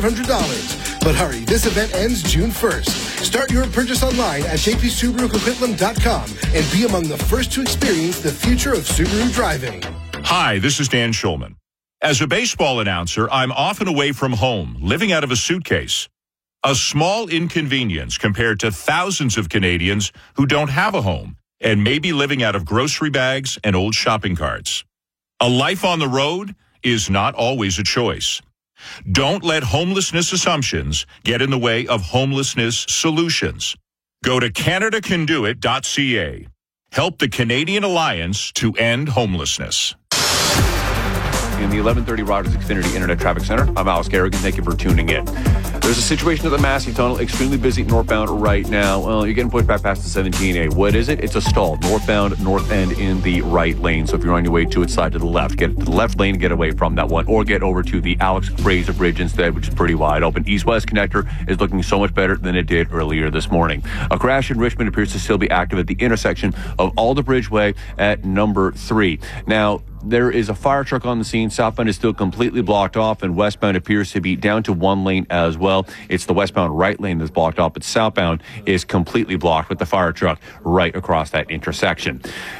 $500. But hurry, this event ends June 1st. Start your purchase online at jpsubarucoquitlam.com and be among the first to experience the future of Subaru driving. Hi, this is Dan Schulman. As a baseball announcer, I'm often away from home, living out of a suitcase. A small inconvenience compared to thousands of Canadians who don't have a home and may be living out of grocery bags and old shopping carts. A life on the road is not always a choice. Don't let homelessness assumptions get in the way of homelessness solutions. Go to CanadaCanDoIt.ca. Help the Canadian Alliance to end homelessness. In the 1130 Rogers Xfinity Internet Traffic Center, I'm Alex Garrigan. Thank you for tuning in. There's a situation at the Massey Tunnel, extremely busy northbound right now. Well, you're getting pushed back past the 17A. What is it? It's a stall, northbound, north end in the right lane. So if you're on your way to its side to the left, get to the left lane, get away from that one, or get over to the Alex Fraser Bridge instead, which is pretty wide open. East-west connector is looking so much better than it did earlier this morning. A crash in Richmond appears to still be active at the intersection of Alder Bridgeway at number 3. Now, there is a fire truck on the scene. Southbound is still completely blocked off, and westbound appears to be down to one lane as well. It's the westbound right lane that's blocked off, but southbound is completely blocked with the fire truck right across that intersection.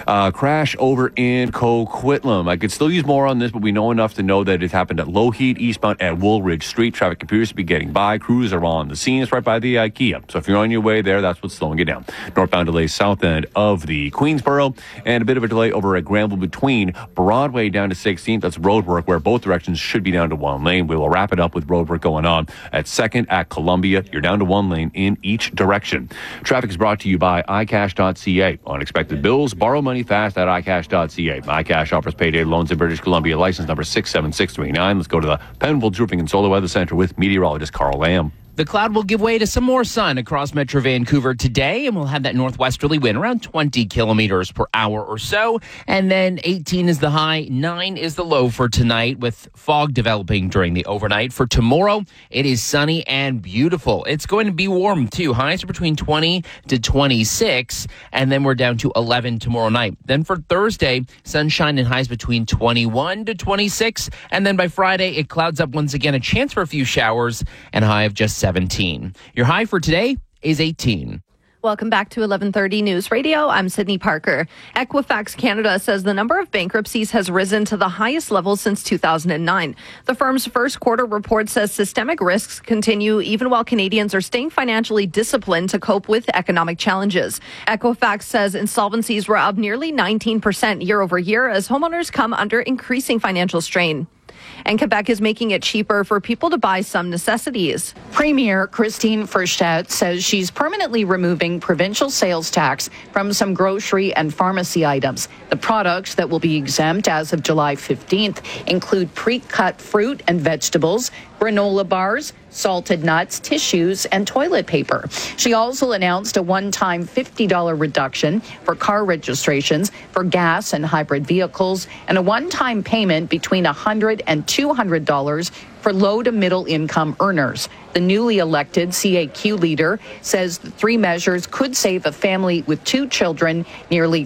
Crash over in Coquitlam. I could still use more on this, but we know enough to know that it happened at Lougheed, eastbound at Woolridge Street. Traffic appears to be getting by. Crews are on the scene. It's right by the IKEA. So if you're on your way there, that's what's slowing you down. Northbound delays south end of the Queensboro, and a bit of a delay over at Granville between Broadway down to 16th. That's roadwork where both directions should be down to one lane. We will wrap it up with roadwork going on at 2nd at Columbia. You're down to one lane in each direction. Traffic is brought to you by iCash.ca. Unexpected bills, borrow money fast at iCash.ca. iCash offers payday loans in British Columbia. License number 67639. Let's go to the Penfolds Roofing and Solar Weather Center with meteorologist Carl Lamb. The cloud will give way to some more sun across Metro Vancouver today, and we'll have that northwesterly wind around 20 kilometers per hour or so. And then 18 is the high, 9 is the low for tonight, with fog developing during the overnight. For tomorrow, it is sunny and beautiful. It's going to be warm, too. Highs are between 20 to 26, and then we're down to 11 tomorrow night. Then for Thursday, sunshine and highs between 21 to 26, and then by Friday, it clouds up once again, a chance for a few showers, and a high of just 17. Your high for today is 18. Welcome back to 1130 News Radio. I'm Sydney Parker. Equifax Canada says the number of bankruptcies has risen to the highest level since 2009. The firm's first quarter report says systemic risks continue even while Canadians are staying financially disciplined to cope with economic challenges. Equifax says insolvencies were up nearly 19% year over year as homeowners come under increasing financial strain. And Quebec is making it cheaper for people to buy some necessities. Premier Christine Frerstet says she's permanently removing provincial sales tax from some grocery and pharmacy items. The products that will be exempt as of July 15th include pre-cut fruit and vegetables, granola bars, salted nuts, tissues, and toilet paper. She also announced a one-time $50 reduction for car registrations for gas and hybrid vehicles and a one-time payment between $100 and $200 for low to middle income earners. The newly elected CAQ leader says the three measures could save a family with 2 children nearly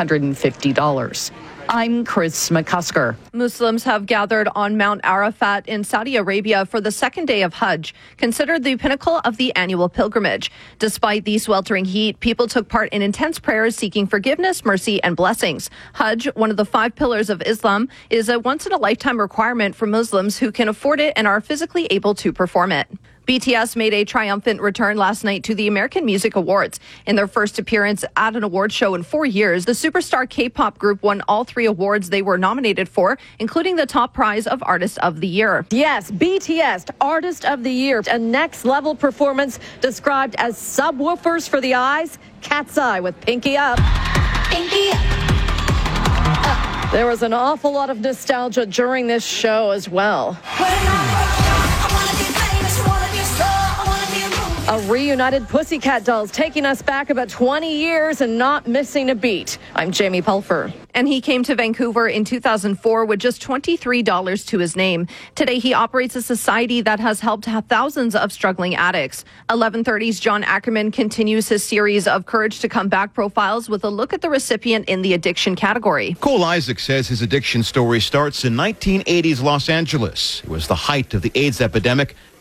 $350. I'm Chris McCusker. Muslims have gathered on Mount Arafat in Saudi Arabia for the second day of Hajj, considered the pinnacle of the annual pilgrimage. Despite the sweltering heat, people took part in intense prayers seeking forgiveness, mercy, and blessings. Hajj, one of the 5 pillars of Islam, is a once-in-a-lifetime requirement for Muslims who can afford it and are physically able to perform it. BTS made a triumphant return last night to the American Music Awards. In their first appearance at an award show in 4 years, the superstar K-pop group won all 3 awards they were nominated for, including the top prize of Artist of the Year. Yes, BTS Artist of the Year, a next-level performance described as subwoofers for the eyes, Cat's Eye with Pinky Up. Pinky Up. There was an awful lot of nostalgia during this show as well. A reunited Pussycat Dolls taking us back about 20 years and not missing a beat. I'm Jamie Pulfer. And he came to Vancouver in 2004 with just $23 to his name. Today, he operates a society that has helped thousands of struggling addicts. 1130's John Ackerman continues his series of Courage to Come Back profiles with a look at the recipient in the addiction category. Cole Isaac says his addiction story starts in 1980s Los Angeles. It was the height of the AIDS epidemic